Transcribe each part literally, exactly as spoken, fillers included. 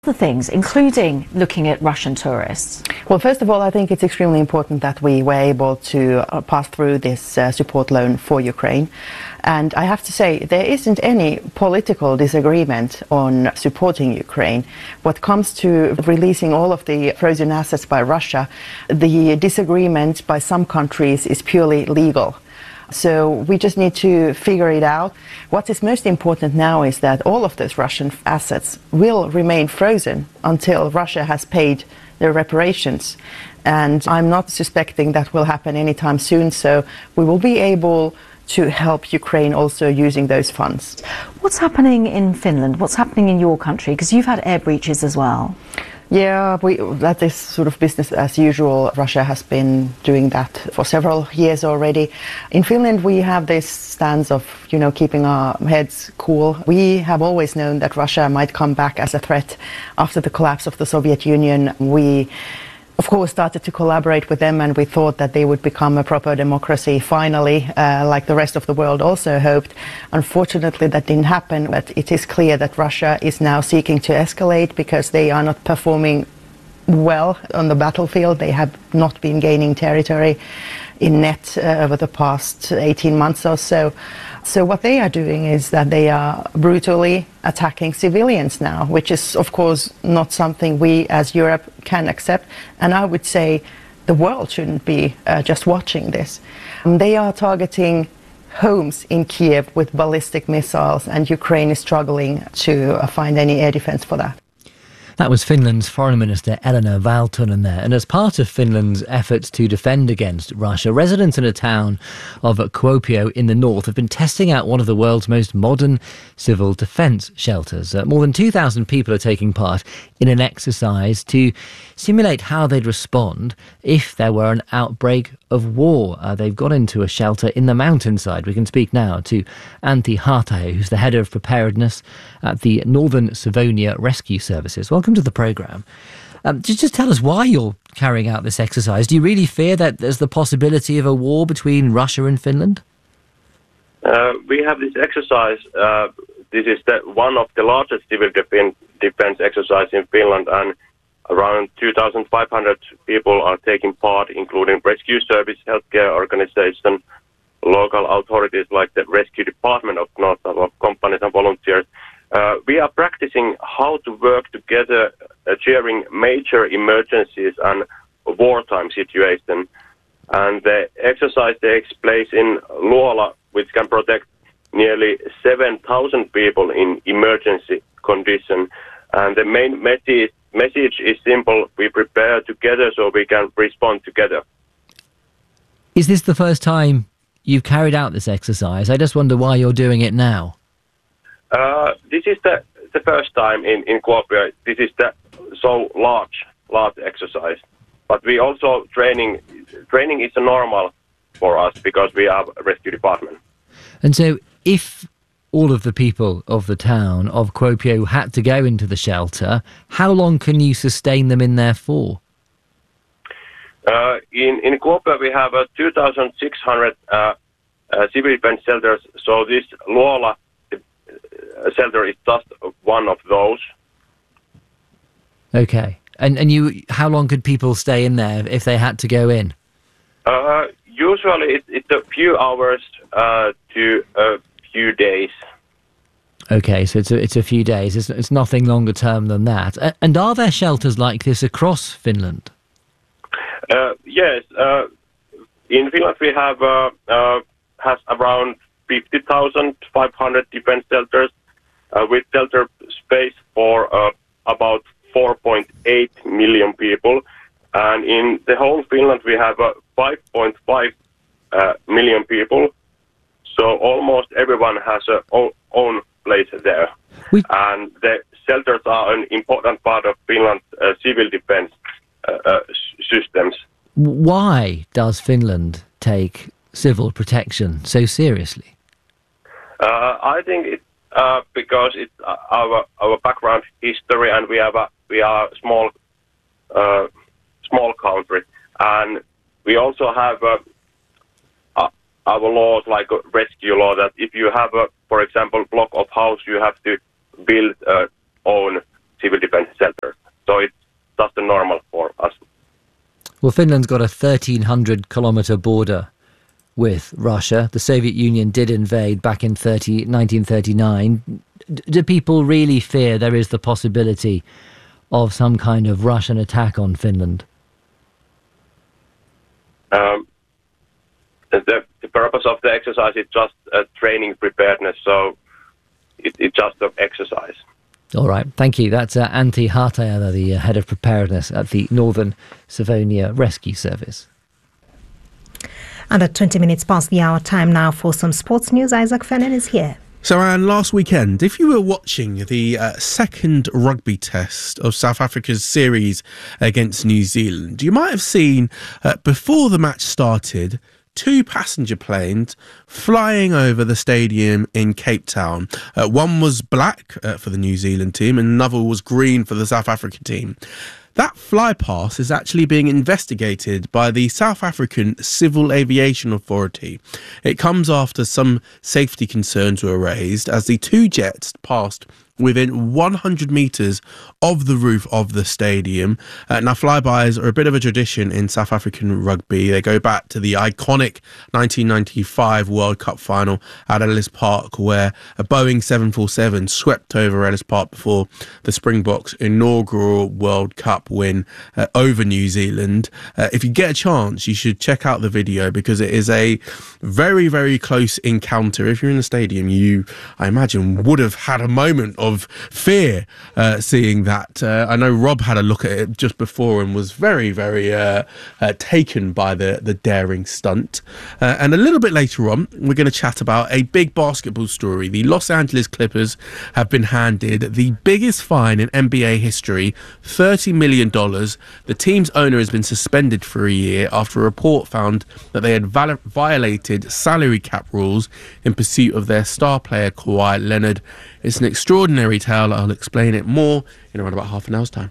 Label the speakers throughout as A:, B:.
A: The things, including looking at Russian tourists?
B: Well, first of all, I think it's extremely important that we were able to uh, pass through this uh, support loan for Ukraine. And I have to say, there isn't any political disagreement on supporting Ukraine. What comes to releasing all of the frozen assets by Russia, the disagreement by some countries is purely legal. So we just need to figure it out. What is most important now is that all of those Russian assets will remain frozen until Russia has paid their reparations. And I'm not suspecting that will happen anytime soon, so we will be able to help Ukraine also using those funds.
A: What's happening in Finland? What's happening in your country? Because you've had air breaches as well.
B: Yeah, we, that is sort of business as usual. Russia has been doing that for several years already. In Finland, we have this stance of, you know, keeping our heads cool. We have always known that Russia might come back as a threat after the collapse of the Soviet Union. We, of course, started to collaborate with them, and we thought that they would become a proper democracy finally, uh, like the rest of the world also hoped. Unfortunately, that didn't happen, but it is clear that Russia is now seeking to escalate because they are not performing well on the battlefield. They have not been gaining territory in net uh, over the past eighteen months or so. So what they are doing is that they are brutally attacking civilians now, which is, of course, not something we as Europe can accept. And I would say the world shouldn't be uh, just watching this. Um, they are targeting homes in Kiev with ballistic missiles, and Ukraine is struggling to uh, find any air defense for that.
C: That was Finland's Foreign Minister Elina Valtonen there. And as part of Finland's efforts to defend against Russia, residents in a town of Kuopio in the north have been testing out one of the world's most modern civil defence shelters. Uh, more than two thousand people are taking part in an exercise to simulate how they'd respond if there were an outbreak of war. Uh, they've got into a shelter in the mountainside. We can speak now to Antti Haatahe, who's the head of preparedness at the Northern Savonia Rescue Services. Welcome to the programme. Um, just, just tell us why you're carrying out this exercise. Do you really fear that there's the possibility of a war between Russia and Finland?
D: Uh, we have this exercise. Uh, this is the, one of the largest civil defense, defense exercise in Finland, and around two thousand five hundred people are taking part, including rescue service, healthcare organization, local authorities like the rescue department of North Savo, companies and volunteers. Uh, we are practicing how to work together uh, during major emergencies and wartime situations. And the exercise takes place in Luola, which can protect nearly seven thousand people in emergency condition. And the main message, message is simple: we prepare together so we can respond together.
C: Is this the first time you've carried out this exercise? I just wonder why you're doing it now.
D: Uh, this is the, the first time in, in Kuopio. This is the so large, large exercise. But we also training, training is normal for us because we have a rescue department.
C: And so if all of the people of the town of Kuopio had to go into the shelter, how long can you sustain them in there for?
D: Uh, in, in Kuopio we have uh, two thousand six hundred uh, uh, civil defense shelters, so this Luola shelter is just one of those.
C: Okay. And and you, how long could people stay in there if they had to go in?
D: Uh, usually it, it's a few hours uh, to a few days.
C: Okay, so it's a, it's a few days. It's, it's nothing longer term than that. And are there shelters like this across Finland?
D: Uh, yes. Uh, in Finland we have uh, uh, has around fifty thousand five hundred defense shelters uh, with shelter space for uh, about four point eight million people. And in the whole Finland we have uh, five point five uh, million people. So almost everyone has a o- own place there.
C: We-
D: and the shelters are an important part of Finland's uh, civil defense uh, uh, systems.
C: Why does Finland take civil protection so seriously?
D: Uh, I think it's uh, because it's uh, our our background history, and we have a we are a small uh, small country, and we also have uh, uh, our laws like a rescue law that if you have a, for example, block of house, you have to build uh, own civil defense center. So it's just a normal for us.
C: Well, Finland's got a thirteen hundred kilometre border with Russia. The Soviet Union did invade back in nineteen thirty-nine. D- do people really fear there is the possibility of some kind of Russian attack on Finland?
D: Um, the, the purpose of the exercise is just a training preparedness, so it, it's just an exercise.
C: All right, thank you. That's uh, Antti Hartajala, the uh, head of preparedness at the Northern Savonia Rescue Service.
E: And at twenty minutes past the hour, time now for some sports news. Isaac Fennan is here.
F: So, Anne, last weekend, if you were watching the uh, second rugby test of South Africa's series against New Zealand, you might have seen, uh, before the match started, two passenger planes flying over the stadium in Cape Town. Uh, one was black uh, for the New Zealand team and another was green for the South African team. That flypast is actually being investigated by the South African Civil Aviation Authority. It comes after some safety concerns were raised as the two jets passed within one hundred metres of the roof of the stadium. Uh, now, flybys are a bit of a tradition in South African rugby. They go back to the iconic nineteen ninety-five World Cup final at Ellis Park, where a Boeing seven forty-seven swept over Ellis Park before the Springboks' inaugural World Cup win uh, over New Zealand. Uh, if you get a chance, you should check out the video because it is a very, very close encounter. If you're in the stadium, you, I imagine, would have had a moment of of fear uh, seeing that. Uh, I know Rob had a look at it just before and was very, very uh, uh, taken by the, the daring stunt. Uh, and a little bit later on, we're going to chat about a big basketball story. The Los Angeles Clippers have been handed the biggest fine in N B A history, thirty million dollars. The team's owner has been suspended for a year after a report found that they had val- violated salary cap rules in pursuit of their star player Kawhi Leonard. It's an extraordinary tale. I'll explain it more in around about half an hour's time.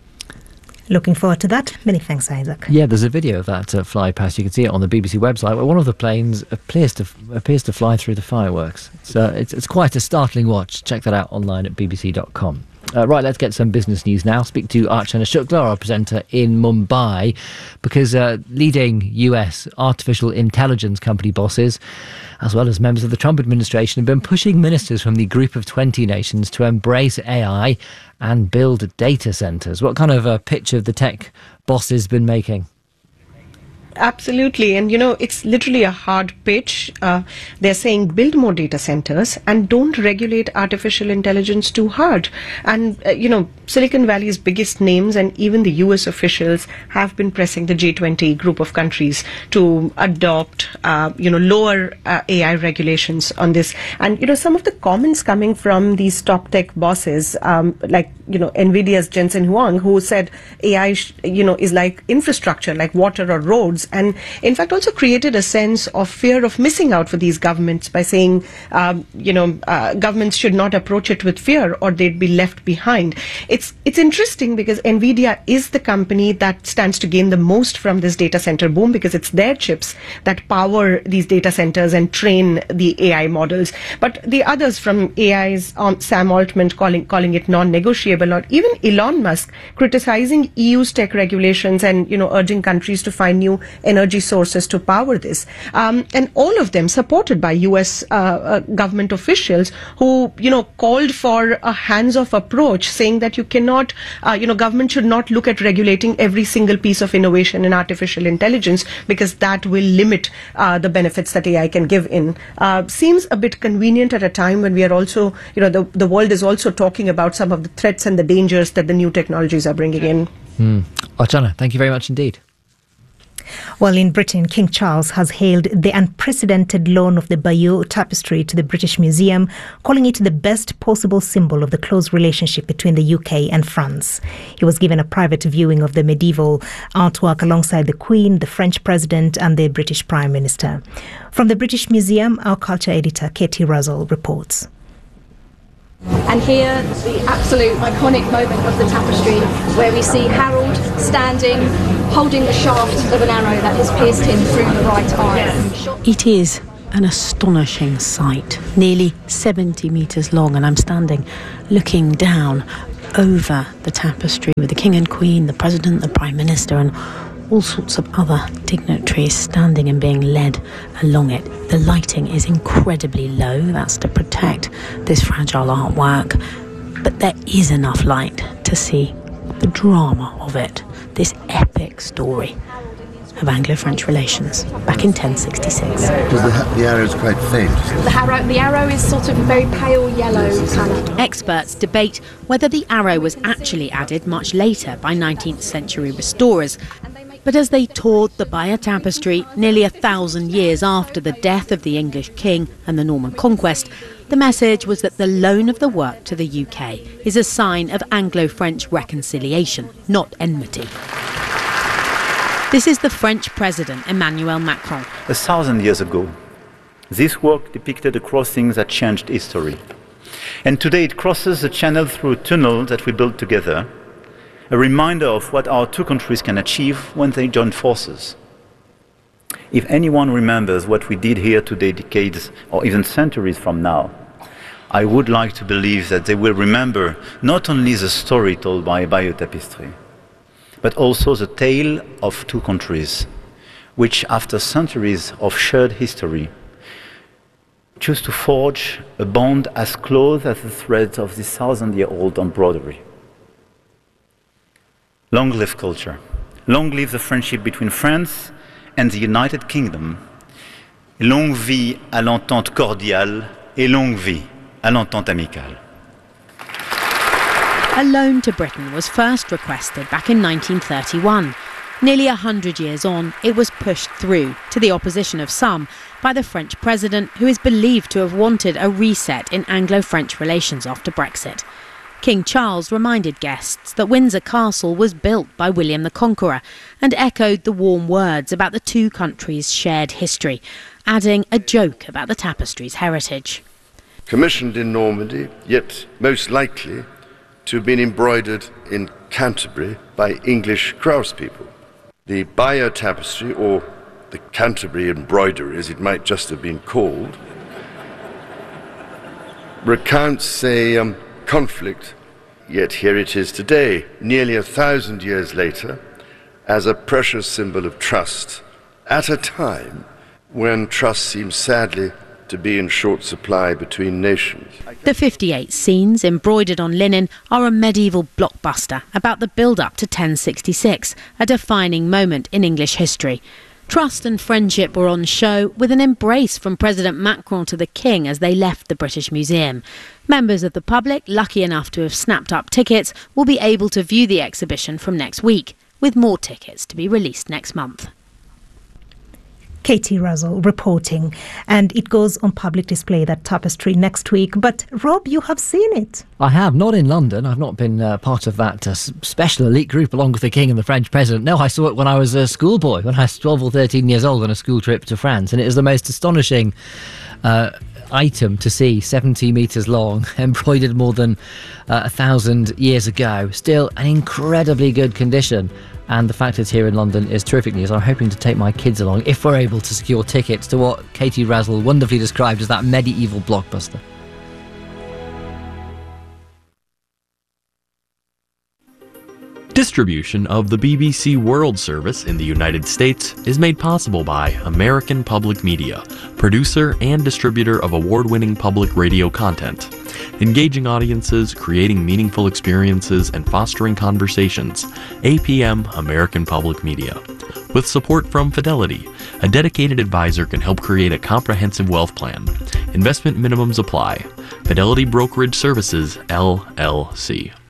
E: Looking forward to that. Many thanks, Isaac.
C: Yeah, there's a video of that uh, fly past. You can see it on the B B C website where one of the planes appears to appears to fly through the fireworks. So it's, it's quite a startling watch. Check that out online at b b c dot com. Uh, right, let's get some business news now. Speak to Archana Shukla, our presenter in Mumbai, because uh, leading U S artificial intelligence company bosses, as well as members of the Trump administration, have been pushing ministers from the Group of twenty nations to embrace A I and build data centres. What kind of a pitch have the tech bosses been making?
G: Absolutely. And, you know, it's literally a hard pitch. Uh, they're saying build more data centers and don't regulate artificial intelligence too hard. And, uh, you know, Silicon Valley's biggest names and even the U S officials have been pressing the G twenty group of countries to adopt, uh, you know, lower uh, A I regulations on this. And, you know, some of the comments coming from these top tech bosses, um, like, you know, NVIDIA's Jensen Huang, who said A I, sh- you know, is like infrastructure, like water or roads. And in fact also created a sense of fear of missing out for these governments by saying, um, you know, uh, governments should not approach it with fear or they'd be left behind. It's it's interesting because NVIDIA is the company that stands to gain the most from this data center boom because it's their chips that power these data centers and train the A I models. But the others, from A I's um, Sam Altman calling calling it non-negotiable, or even Elon Musk criticizing E U's tech regulations and, you know, urging countries to find new energy sources to power this. Um, and all of them supported by U S uh, uh, government officials who, you know, called for a hands-off approach, saying that you cannot, uh, you know, government should not look at regulating every single piece of innovation in artificial intelligence because that will limit uh, the benefits that A I can give in. Uh, seems a bit convenient at a time when we are also, you know, the, the world is also talking about some of the threats and the dangers that the new technologies are bringing in.
C: Mm. Archana, thank you very much indeed.
E: Well, in Britain, King Charles has hailed the unprecedented loan of the Bayeux Tapestry to the British Museum, calling it the best possible symbol of the close relationship between the U K and France. He was given a private viewing of the medieval artwork alongside the Queen, the French President and the British Prime Minister. From the British Museum, our culture editor Katie Russell reports.
H: And here, the absolute iconic moment of the tapestry, where we see Harold standing, holding the shaft of an arrow that has pierced him through the right eye.
I: It is an astonishing sight, nearly seventy metres long, and I'm standing looking down over the tapestry with the king and queen, the president, the prime minister, and all sorts of other dignitaries standing and being led along it. The lighting is incredibly low. That's to protect this fragile artwork. But there is enough light to see the drama of it, this epic story of Anglo-French relations back in ten sixty-six.
J: Because the, the arrow is quite faint.
H: The arrow, the arrow is sort of a very pale yellow colour.
I: Experts debate whether the arrow was actually added much later by nineteenth century restorers. But as they toured the Bayeux Tapestry nearly a thousand years after the death of the English king and the Norman conquest, the message was that the loan of the work to the U K is a sign of Anglo-French reconciliation, not enmity. This is the French President, Emmanuel Macron.
K: A thousand years ago, this work depicted a crossing that changed history. And today it crosses the channel through a tunnel that we built together, a reminder of what our two countries can achieve when they join forces. If anyone remembers what we did here today decades or even centuries from now, I would like to believe that they will remember not only the story told by Bayeux Tapestry, but also the tale of two countries, which after centuries of shared history, choose to forge a bond as close as the threads of this thousand-year-old embroidery. Long live culture. Long live the friendship between France and the United Kingdom. Longue vie à l'entente cordiale et longue vie à l'entente amicale.
I: A loan to Britain was first requested back in nineteen thirty-one. Nearly a hundred years on, it was pushed through, to the opposition of some, by the French president, who is believed to have wanted a reset in Anglo-French relations after Brexit. King Charles reminded guests that Windsor Castle was built by William the Conqueror and echoed the warm words about the two countries' shared history, adding a joke about the tapestry's heritage.
J: Commissioned in Normandy, yet most likely to have been embroidered in Canterbury by English craftspeople. The Bayeux Tapestry, or the Canterbury embroidery as it might just have been called, recounts a um, conflict, yet here it is today, nearly a thousand years later, as a precious symbol of trust, at a time when trust seems sadly to be in short supply between nations.
I: The fifty-eight scenes embroidered on linen are a medieval blockbuster about the build-up to ten sixty-six, a defining moment in English history. Trust and friendship were on show, with an embrace from President Macron to the King as they left the British Museum. Members of the public, lucky enough to have snapped up tickets, will be able to view the exhibition from next week, with more tickets to be released next month.
E: Katie Russell reporting, and it goes on public display, that tapestry, next week. But Rob, you have seen it.
C: I have, not in London. I've not been uh, part of that uh, special elite group along with the King and the French President. No, I saw it when I was a schoolboy, when I was twelve or thirteen years old on a school trip to France, and it is the most astonishing uh, item to see, seventy metres long, embroidered more than uh, a thousand years ago. Still in incredibly good condition. And the fact it's here in London is terrific news. I'm hoping to take my kids along, if we're able to secure tickets to what Katie Russell wonderfully described as that medieval blockbuster.
L: Distribution of the B B C World Service in the United States is made possible by American Public Media, producer and distributor of award-winning public radio content. Engaging audiences, creating meaningful experiences, and fostering conversations. A P M American Public Media. With support from Fidelity, a dedicated advisor can help create a comprehensive wealth plan. Investment minimums apply. Fidelity Brokerage Services, L L C.